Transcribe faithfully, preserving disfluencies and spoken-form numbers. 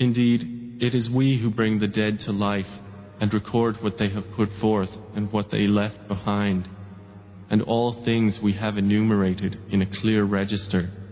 Indeed, it is we who bring the dead to life and record what they have put forth and what they left behind, and all things we have enumerated in a clear register.